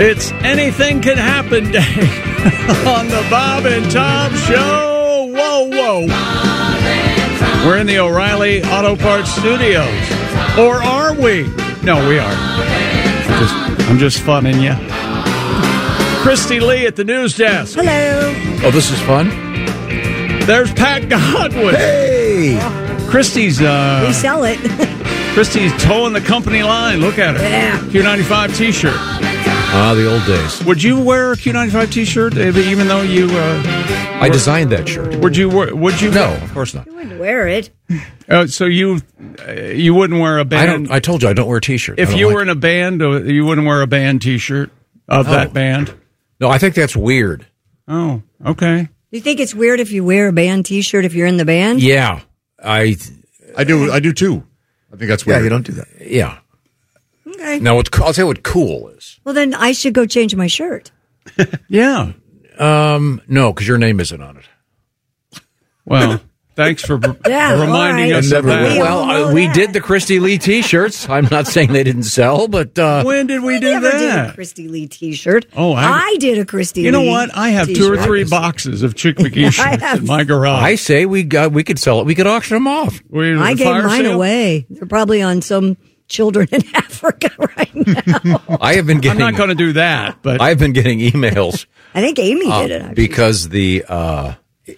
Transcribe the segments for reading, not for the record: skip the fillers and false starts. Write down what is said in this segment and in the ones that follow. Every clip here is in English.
It's Anything Can Happen Day on the Bob and Tom Show. Whoa, whoa. We're in the O'Reilly Auto Parts Studios. Or are we? No, we are. I'm just funning you. Christy Lee at the news desk. Hello. Oh, this is fun. There's Pat Godwin. Hey. Christy's We sell it. Christy's towing the company line. Look at her. Yeah. Q95 t-shirt. The old days. Would you wear a Q95 t-shirt even though you I designed that shirt. would you No, of course not. You wouldn't wear it. So you wouldn't wear a band? I told you I don't wear T-shirts. If you were in a band, you wouldn't wear a band T-shirt of that band? No, I think that's weird. Oh, okay. You think it's weird if you wear a band T-shirt if you're in the band? Yeah, I do too. I think that's weird. Yeah, you don't do that. Yeah. Okay. Now, I'll tell you what cool is. Well, then I should go change my shirt. Yeah. No, because your name isn't on it. Well, thanks for reminding all right. us of that. We all know we that. did the Christy Lee T-shirts. I'm not saying they didn't sell, but When did we do Never did a that? Christy Lee T-shirt. Oh, I did a Christy Lee. You know what? I have T-shirt. 2 or 3 boxes of Chick McGee shirts in my garage. I say we could sell it. We could auction them off. I gave mine away. They're probably on some children in Africa right now. I have been I'm getting. not going to do that, but I've been getting emails. I think Amy did it, actually. Because a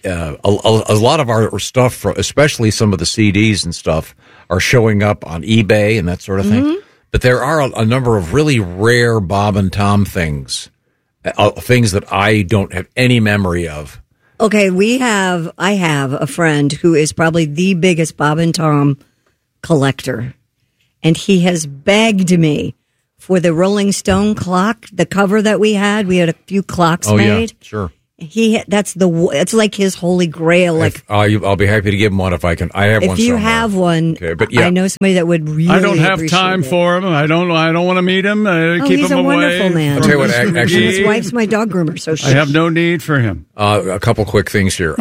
lot of our stuff, especially some of the CDs and stuff, are showing up on eBay and that sort of thing. But there are a number of really rare Bob and Tom things that I don't have any memory of. Okay, I have a friend who is probably the biggest Bob and Tom collector. And he has begged me for the Rolling Stone clock, the cover that we had. We had a few clocks made. Yeah, sure. It's like his holy grail. Like, I'll be happy to give him one if I can. I have one. if you somewhere. have one, Okay, but yeah. I know somebody that would really. I don't have appreciate time it. for him. I don't want to meet him. Keep he's him a away. wonderful man. I'll tell you what, actually- his wife's my dog groomer, so I have no need for him. A couple quick things here.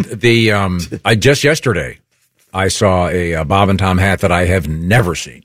I just yesterday I saw a Bob and Tom hat that I have never seen.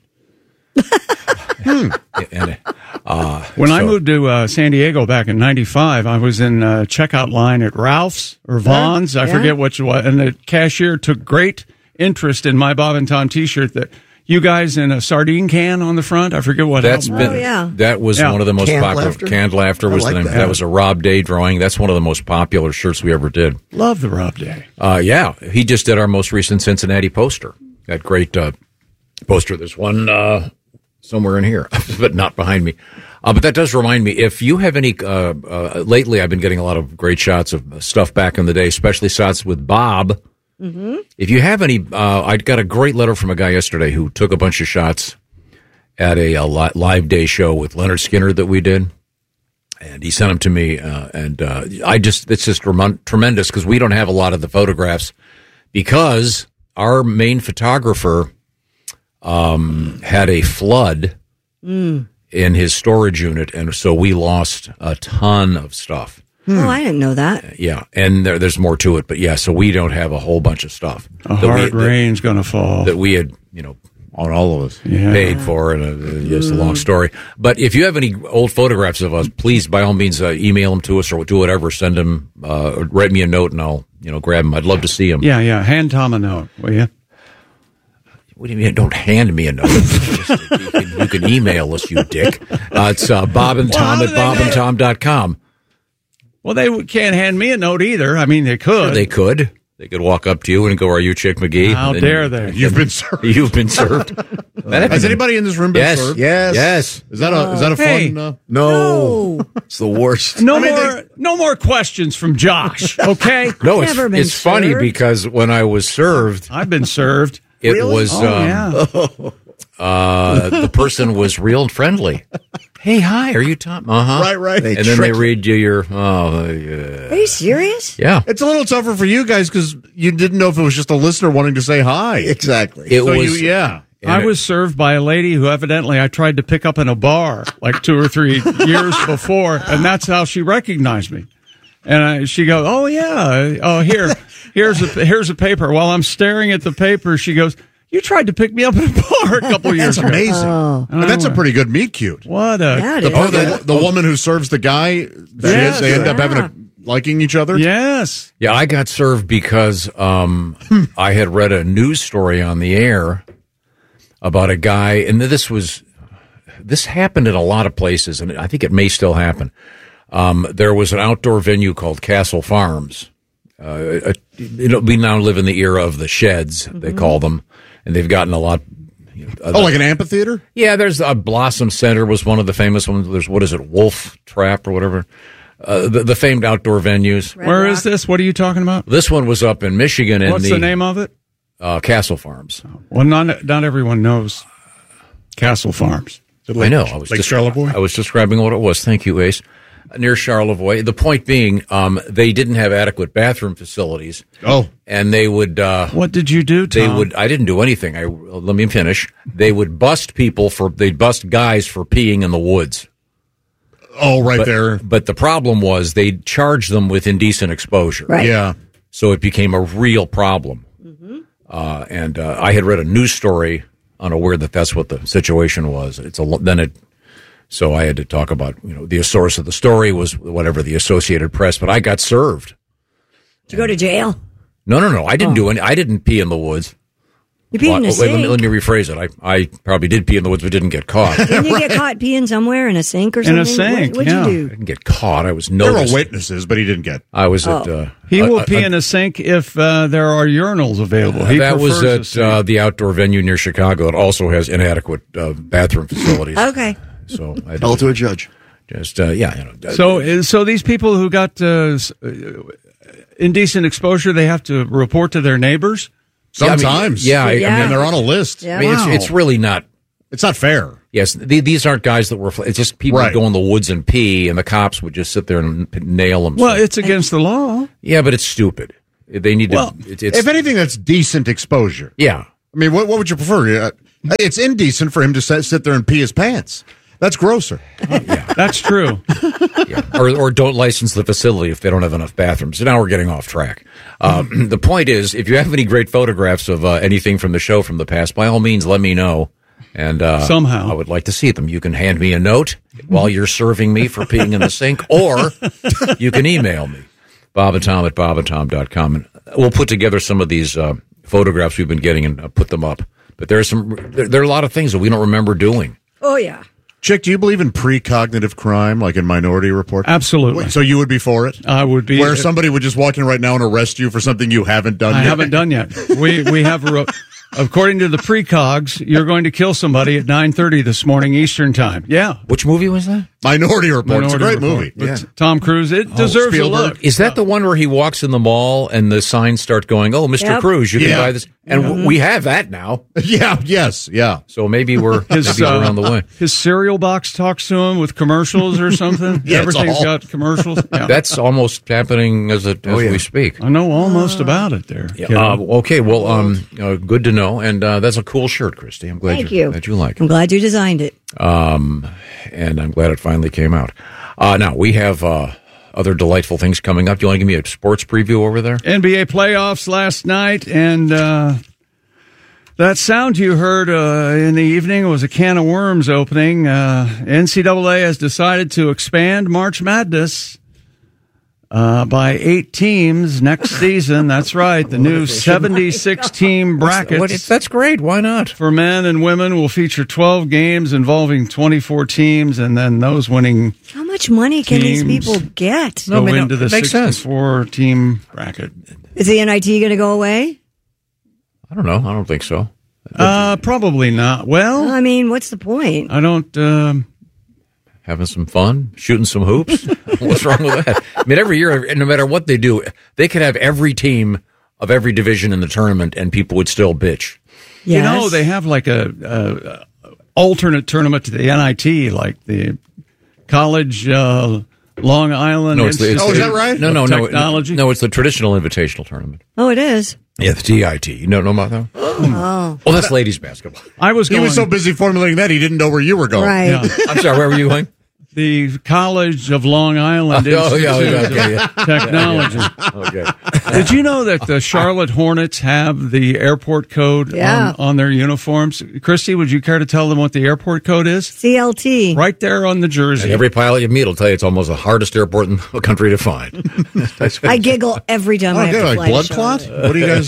When I moved to San Diego back in '95, I was in checkout line at Ralph's or Vaughn's. I forget which one. And the cashier took great interest in my Bob and Tom T-shirt that you guys in a sardine can on the front. I forget what. That was one of the most popular. Canned Laughter was the name. That was a Rob Day drawing. That's one of the most popular shirts we ever did. Love the Rob Day. Yeah, he just did our most recent Cincinnati poster. That great poster. There's one somewhere in here, but not behind me. But that does remind me, if you have any, lately I've been getting a lot of great shots of stuff back in the day, especially shots with Bob. Mm-hmm. If you have any, I got a great letter from a guy yesterday who took a bunch of shots at a live day show with Leonard Skinner that we did. And he sent them to me, it's just tremendous because we don't have a lot of the photographs because our main photographer had a flood in his storage unit, and so we lost a ton of stuff. Oh, I didn't know that. Yeah, and there's more to it, but yeah, so we don't have a whole bunch of stuff. A hard rain's going to fall. That we had, on all of us, paid for, and just a long story. But if you have any old photographs of us, please, by all means, email them to us or do whatever. Send them, or write me a note, and I'll, grab them. I'd love to see them. Yeah. Hand Tom a note, will you? What do you mean? Don't hand me a note. You can email us, you dick. It's Bob and Tom at bobandtom.com. Well, they can't hand me a note either. I mean, they could. Sure, they could. They could walk up to you and go, "Are you Chick McGee?" How dare they? You've been served. You've been served. Has anybody in this room been served? Yes. Is that a fun? No. It's the worst. No more questions from Josh. Okay. No, Never been it's funny served. because when I was served, I've been served. it was Yeah. the person was real friendly. Hey, hi, are you Tom? Right. And then they read you your. Are you serious? Yeah. It's a little tougher for you guys because you didn't know if it was just a listener wanting to say hi. Exactly. It was. I was served by a lady who evidently I tried to pick up in a bar like 2 or 3 years before, and that's how she recognized me. And she goes, "Oh yeah, here's a paper." While I'm staring at the paper, she goes, You tried to pick me up at a bar a couple years That's ago. amazing. Oh. And that's a pretty good meet cute. What a Yeah, it The, is. the woman who serves the guy, Yes. they end up liking each other. yes. Yeah, I got served because I had read a news story on the air about a guy, and this happened in a lot of places, and I think it may still happen. There was an outdoor venue called Castle Farms. We now live in the era of the sheds, they call them, and they've gotten a lot. Like an amphitheater? Yeah, there's a Blossom Center was one of the famous ones. There's Wolf Trap or whatever. The famed outdoor venues. Where is this? What are you talking about? This one was up in Michigan. What's the name of it? Castle Farms. Well, not everyone knows Castle Farms. I know. I was Like Charlevoix? I was describing what it was. Thank you, Ace. Near Charlevoix. The point being, they didn't have adequate bathroom facilities. Oh. And they would. What did you do, Tom? I didn't do anything. Let me finish. They would bust they'd bust guys for peeing in the woods. Oh, there. But the problem was they'd charge them with indecent exposure. Right. Yeah. So it became a real problem. And I had read a news story, unaware that that's what the situation was. So I had to talk about, the source of the story was whatever, the Associated Press, but I got served. Did you go to jail? No. I didn't do any. I didn't pee in the woods. You peed in a sink. Let me rephrase it. I probably did pee in the woods, but didn't get caught. Didn't you get caught peeing somewhere in a sink or something? In a sink, What'd yeah. you I do? didn't get caught. I was There noticed. were witnesses, but he didn't get. I was at. He will pee in a sink if there are urinals available. He that was prefers a sink. at the outdoor venue near Chicago. It also has inadequate bathroom facilities. Okay. So I Tell it to a judge. just So these people who got indecent exposure, they have to report to their neighbors? Sometimes. Yeah, I mean, Yeah. And they're on a list. Yeah. I mean, Wow. it's really not. It's not fair. Yes, these aren't guys that were. It's just people Right. who go in the woods and pee, and the cops would just sit there and nail them. Well, it's against the law. Yeah, but it's stupid. They need Well, to. It's If anything, that's decent exposure. yeah. I mean, what would you prefer? It's indecent for him to sit there and pee his pants. That's grosser. That's true. Yeah. Or don't license the facility if they don't have enough bathrooms. So now we're getting off track. The point is, if you have any great photographs of anything from the show from the past, by all means, let me know. And Somehow. I would like to see them. You can hand me a note while you're serving me for peeing in the sink, or you can email me, bobandtom@bobandtom.com. And we'll put together some of these photographs we've been getting and put them up. But there are a lot of things that we don't remember doing. Oh, yeah. Chick, do you believe in precognitive crime, like in Minority Report? Absolutely. So you would be for it? I would be. Where somebody would just walk in right now and arrest you for something you haven't done I yet? haven't done yet. We have, according to the precogs, you're going to kill somebody at 9:30 this morning Eastern time. Yeah. Which movie was that? Minority Report. It's a Minority great Report. movie. With Tom Cruise. It deserves a Spielberg. look. Is that the one where he walks in the mall and the signs start going, "Oh, Mr. Yep. Cruz, you can Yeah. buy this," and we have that now. Yeah, yes, yeah. So maybe we're around the way. His cereal box talks to him with commercials or something. Yeah, it's Everything's all- got commercials. Yeah. That's almost happening as we speak. I know almost about it there. Yeah. kiddo. Okay, well, good to know, and that's a cool shirt, Christy. I'm glad Thank you. glad you like I'm it, glad you designed it. and I'm glad it finally came out. Now we have other delightful things coming up. Do you want to give me a sports preview over there? NBA playoffs last night, and that sound you heard in the evening was a can of worms opening. NCAA has decided to expand March Madness by 8 teams next season. That's right, the new 76-team brackets. That's great. Why not? For men and women will feature 12 games involving 24 teams, and then those winning How much money can these Teams. people get? No, I go mean, into the it makes sense. 64-team bracket. Is the NIT going to go away? I don't know. I don't think so. Probably not. Well, I mean, what's the point? I don't. Having some fun, shooting some hoops. What's wrong with that? I mean, every year, no matter what they do, they could have every team of every division in the tournament, and people would still bitch. Yes. You know, they have like a alternate tournament to the NIT, like the college Long Island. No, it's the, Institute is that right? No, Technology. no, it's the traditional invitational tournament. Oh, it is. Yeah, the TIT. You know about that? Oh, Oh, that's ladies basketball. I was He going. was so busy formulating that he didn't know where you were going. right. Yeah. I'm sorry, where were you going? the College of Long Island Institute of Technology. Okay. Did you know that the Charlotte Hornets have the airport code on their uniforms? Christy, would you care to tell them what the airport code is? CLT. Right there on the jersey. And every pilot you meet will tell you it's almost the hardest airport in the country to find. I giggle every time I have to fly blood to clot? Charlotte. What do you guys...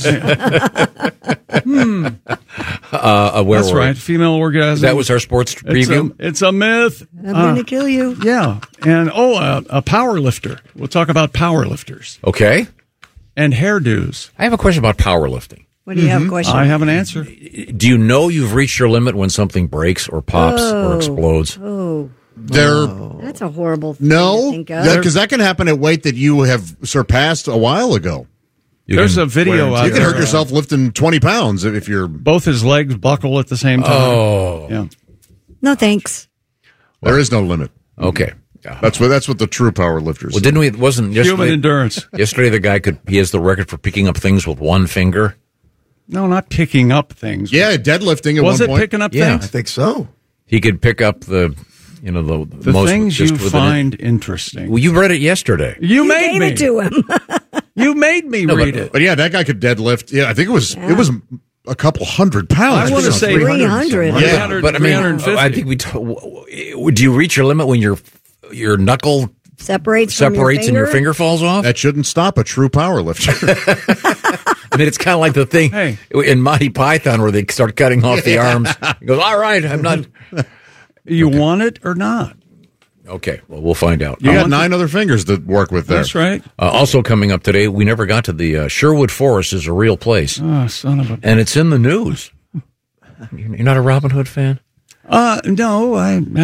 That's right. Female orgasm. That was our sports preview. It's a myth. I'm going to kill you. Yeah. And, a power lifter. We'll talk about power lifters. Okay. And hairdos. I have a question about powerlifting. What do you have a question? I have an answer. Do you know you've reached your limit when something breaks or pops or explodes? That's a horrible thing to No, think of. because that can happen at weight that you have surpassed a while ago. There's a video out You can there. hurt yourself lifting 20 pounds if you're... Both his legs buckle at the same time. Oh. Yeah. No, thanks. There is no limit. Okay. That's what the true power lifters. Well, didn't we? It wasn't yesterday. Human endurance. Yesterday, the guy he has the record for picking up things with one finger. No, not picking up things. Yeah, deadlifting at Was one it point. picking up Yeah. things? I think so. He could pick up the most things just you within find interesting. Well, you read it yesterday. You made Gave me. it to him. You made me read it. But yeah, that guy could deadlift. Yeah, I think it was a couple hundred pounds. I want to say 300. Yeah, 300, But I mean, 350. I think do you reach your limit when your knuckle Separates and your finger? finger falls off? That shouldn't stop a true power lifter. I mean, it's kind of like the thing Hey. in Monty Python where they start cutting off the arms. He goes, all right, I'm not. You want it or not? Okay, well, we'll find out. You got 9 other fingers to work with there. That's right. Also coming up today, we never got to the Sherwood Forest is a real place, Oh, son of a... and it's in the news. You're not a Robin Hood fan? No,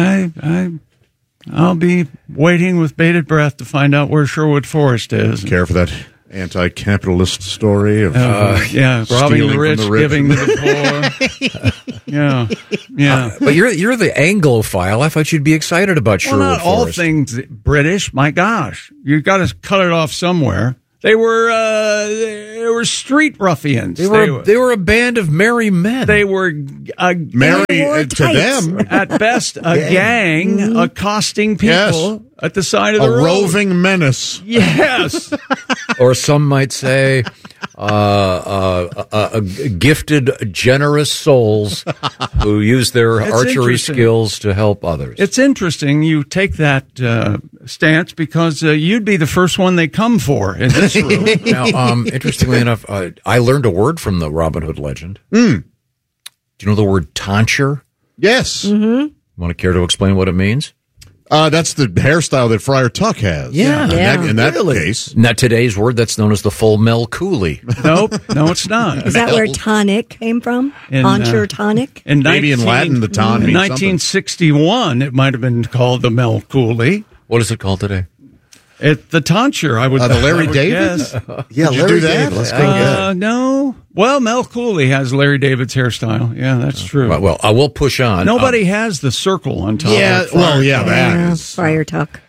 I'll be waiting with bated breath to find out where Sherwood Forest is. Care for that anti-capitalist story of Yeah, robbing stealing the from rich, the rich. giving to the poor. Yeah. But you're the Anglophile. I thought you'd be excited about Well, Sherwood not all Forest. things British. My gosh, you got to cut it off somewhere. They were street ruffians. They were a band of merry men. They were Mary wore to tights. them, at best a gang accosting people Yes. at the side of a the road. roving menace. Yes. or some might say, gifted, generous souls who use their It's archery interesting. skills to help others. It's interesting you take that stance because you'd be the first one they come for in this room. Now, interestingly enough, I learned a word from the Robin Hood legend. Do you know the word tonsure? Yes. Want to care to explain what it means? That's the hairstyle that Friar Tuck has. Yeah. In that case. Not today's word. That's known as the full Mel Cooley. Nope, no, it's not. Is that where tonic came from? In, Tonsure tonic? In Maybe in Latin, the ton In means something. 1961, it might have been called the Mel Cooley. What is it called today? The tonsure, I would. The Larry I would David? guess. Yeah, Did you Larry do that? David. Let's go. No. Well, Mel Cooley has Larry David's hairstyle. Yeah, that's true. Well, I will push on. Nobody has the circle on top. Yeah, of well, yeah, that is. Friar Tuck.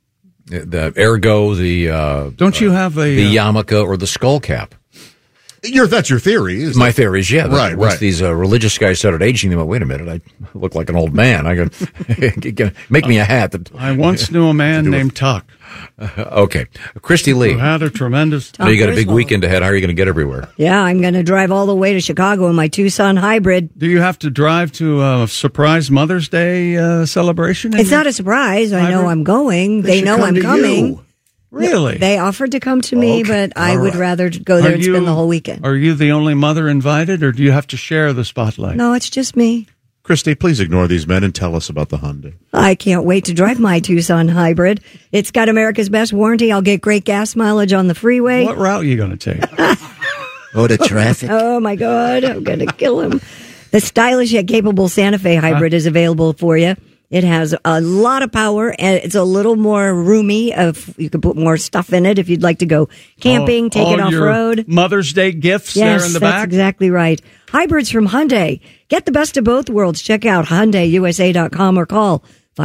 The ergo, the Don't you have the yarmulke or the skull cap? That's your theory. Isn't My theory is, yeah. Right, Once right. these religious guys started aging, they went, wait a minute, I look like an old man. I go, make me a hat. I once knew a man named Tuck Okay. Christy Lee, who had a tremendous. now you got a big Griswold. weekend ahead. How are you going to get everywhere? Yeah, I'm going to drive all the way to Chicago in my Tucson hybrid. Do you have to drive to a surprise Mother's Day celebration? It's not a surprise. I know Hybrid? I'm going. They should know come I'm to coming. you. Really? They offered to come to me, Okay. but I All would right. rather go there and spend the whole weekend. Are you the only mother invited, or do you have to share the spotlight? No, it's just me. Christy, please ignore these men and tell us about the Hyundai. I can't wait to drive my Tucson hybrid. It's got America's best warranty. I'll get great gas mileage on the freeway. What route are you going to take? Oh, the traffic. Oh my God, I'm going to kill him. The stylish yet capable Santa Fe hybrid is available for you. It has a lot of power and it's a little more roomy. You can put more stuff in it if you'd like to go camping, take it All off your road. Mother's Day gifts Yes, there in the that's back. exactly right. Hybrids from Hyundai. Get the best of both worlds. Check out HyundaiUSA.com or call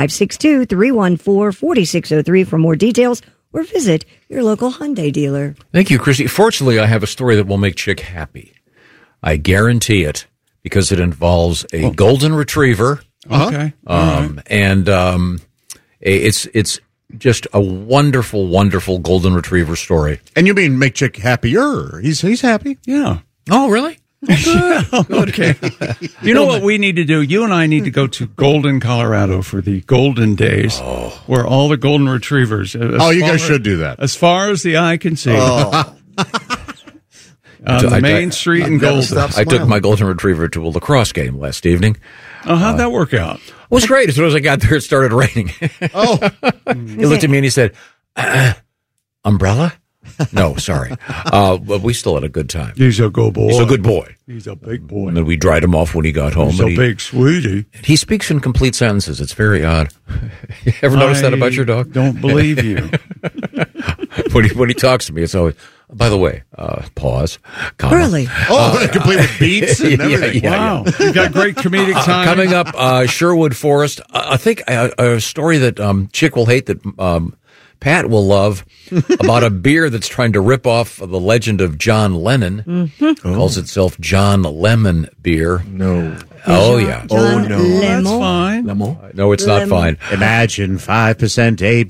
562-314-4603 for more details or visit your local Hyundai dealer. Thank you, Christy. Fortunately, I have a story that will make Chick happy. I guarantee it because it involves a golden retriever. Okay. And It's just a wonderful, wonderful golden retriever story. And you mean make Chick happier? He's happy. Yeah. Oh, really? Okay. You know what we need to do? You and I need to go to Golden, Colorado for the Golden Days, where all the golden retrievers. You guys should do that. As far as the eye can see. On the main street in Golden. I took my golden retriever to a lacrosse game last evening. Oh, how'd that work out? It was great. As soon as I got there, it started raining. He looked at me and he said, umbrella? No, sorry. But we still had a good time. He's a good boy. He's a good boy. He's a big boy. And then we dried him off when he got home. He's a big sweetie. He speaks in complete sentences. It's very odd. You ever notice that about your dog? Don't believe you. When he talks to me, it's always, by the way, pause. Comma. Really? Complete with beats and everything. Wow. You got great comedic time. Coming up, Sherwood Forest. I think a story that Chick will hate that Pat will love about a beer that's trying to rip off the legend of John Lennon. Mm-hmm. Calls itself John Lemon Beer. No. Oh, yeah. John no. That's fine. No, it's not fine. Imagine 5%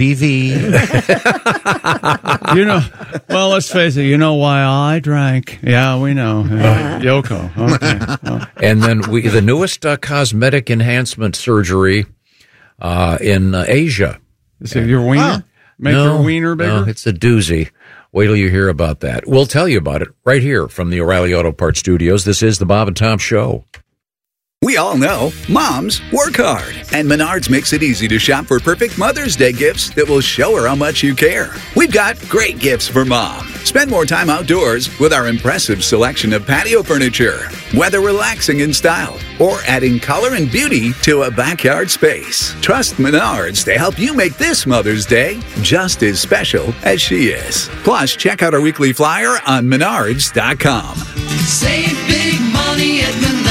ABV. Well, let's face it. You know why I drank. Yeah, we know. Yoko. Okay. Oh. And then the newest cosmetic enhancement surgery in Asia. Is it your wiener? Make your wiener bigger? No, it's a doozy. Wait till you hear about that. We'll tell you about it right here from the O'Reilly Auto Parts Studios. This is the Bob and Tom Show. We all know moms work hard, and Menards makes it easy to shop for perfect Mother's Day gifts that will show her how much you care. We've got great gifts for Mom. Spend more time outdoors with our impressive selection of patio furniture, whether relaxing in style or adding color and beauty to a backyard space. Trust Menards to help you make this Mother's Day just as special as she is. Plus, check out our weekly flyer on Menards.com. Save big money at Menards.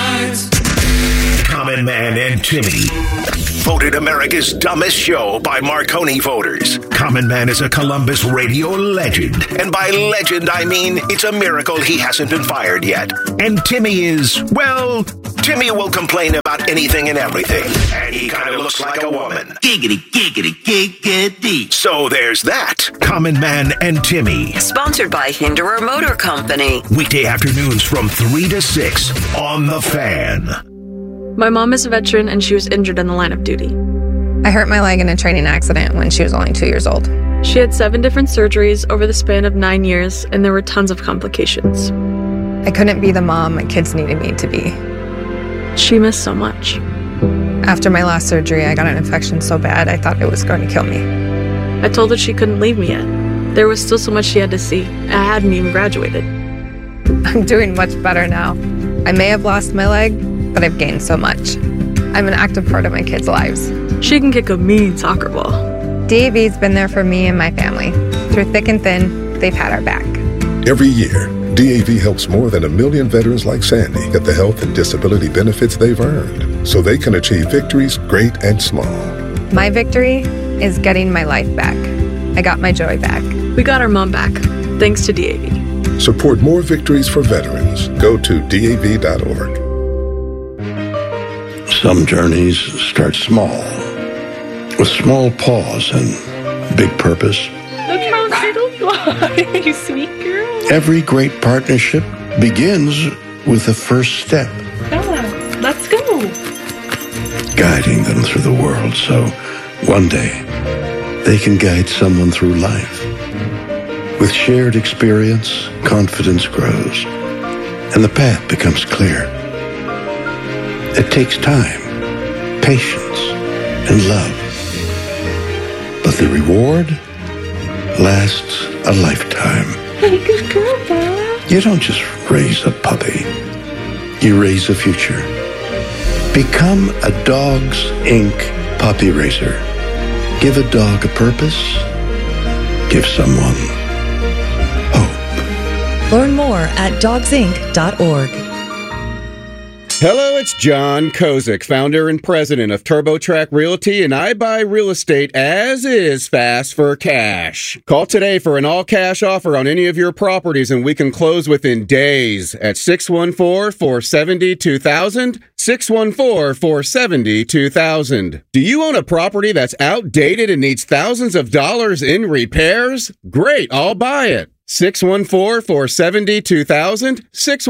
Common Man and Timmy. Voted America's dumbest show by Marconi voters. Common Man is a Columbus radio legend. And by legend, I mean it's a miracle he hasn't been fired yet. And Timmy is, well, Timmy will complain about anything and everything. And he kind of looks like a woman. Giggity, giggity, giggity. So there's that. Common Man and Timmy. Sponsored by Hinderer Motor Company. Weekday afternoons from 3 to 6 on The Fan. My mom is a veteran and she was injured in the line of duty. I hurt my leg in a training accident when she was only 2 years old. She had 7 different surgeries over the span of 9 years, and there were tons of complications. I couldn't be the mom my kids needed me to be. She missed so much. After my last surgery, I got an infection so bad I thought it was going to kill me. I told her she couldn't leave me yet. There was still so much she had to see. I hadn't even graduated. I'm doing much better now. I may have lost my leg, but I've gained so much. I'm an active part of my kids' lives. She can kick a mean soccer ball. DAV's been there for me and my family. Through thick and thin, they've had our back. Every year, DAV helps more than 1 million veterans like Sandy get the health and disability benefits they've earned so they can achieve victories great and small. My victory is getting my life back. I got my joy back. We got our mom back, thanks to DAV. Support more victories for veterans. Go to DAV.org. Some journeys start small, with small pause and big purpose. Look how it'll fly, you sweet girl. Every great partnership begins with the first step. Bella, let's go. Guiding them through the world so one day they can guide someone through life. With shared experience, confidence grows, and the path becomes clear. It takes time, patience, and love. But the reward lasts a lifetime. Hey, good girl, Bella. You don't just raise a puppy. You raise a future. Become a Dogs Inc. puppy raiser. Give a dog a purpose. Give someone hope. Learn more at dogsinc.org. Hello, it's John Kozik, founder and president of TurboTrack Realty, and I buy real estate as is fast for cash. Call today for an all-cash offer on any of your properties, and we can close within days at 614-470-2000, 614-470-2000. Do you own a property that's outdated and needs thousands of dollars in repairs? Great, I'll buy it. 614-470-2000,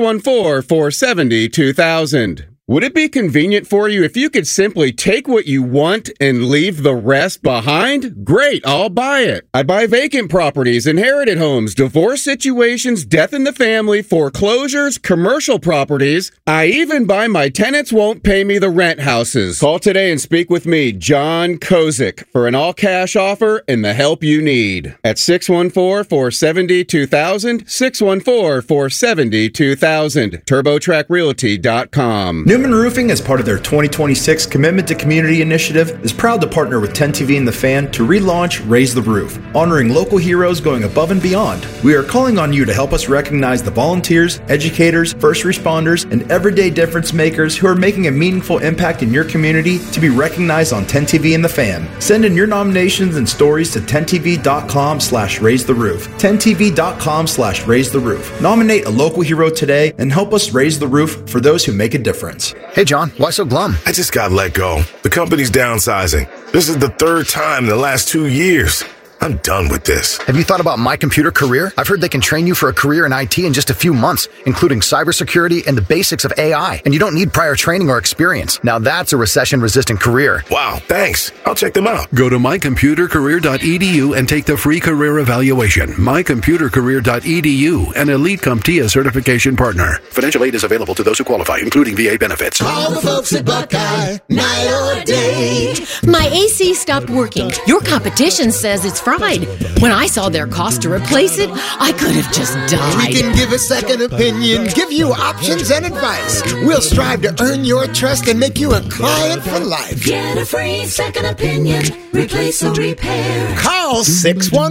614-470-2000. Would it be convenient for you if you could simply take what you want and leave the rest behind? Great, I'll buy it. I buy vacant properties, inherited homes, divorce situations, death in the family, foreclosures, commercial properties. I even buy my tenants won't pay me the rent houses. Call today and speak with me, John Kozik, for an all-cash offer and the help you need. At 614-470-2000, 614-470-2000, TurboTrackRealty.com. Newman Roofing, as part of their 2026 Commitment to Community initiative, is proud to partner with 10TV and The Fan to relaunch Raise the Roof, honoring local heroes going above and beyond. We are calling on you to help us recognize the volunteers, educators, first responders, and everyday difference makers who are making a meaningful impact in your community to be recognized on 10TV and The Fan. Send in your nominations and stories to 10tv.com/raisetheroof, 10tv.com/raisetheroof. Nominate a local hero today and help us raise the roof for those who make a difference. Hey, John, why so glum? I just got let go. The company's downsizing. This is the third time in the last 2 years. I'm done with this. Have you thought about My Computer Career? I've heard they can train you for a career in IT in just a few months, including cybersecurity and the basics of AI. And you don't need prior training or experience. Now that's a recession-resistant career. Wow, thanks. I'll check them out. Go to mycomputercareer.edu and take the free career evaluation. Mycomputercareer.edu, an Elite CompTIA certification partner. Financial aid is available to those who qualify, including VA benefits. All the folks at Buckeye, night or day. My AC stopped working. Your competition says it's fried. When I saw their cost to replace it, I could have just died. We can give a second opinion, give you options and advice. We'll strive to earn your trust and make you a client for life. Get a free second opinion. Replace or repair. Call 6-1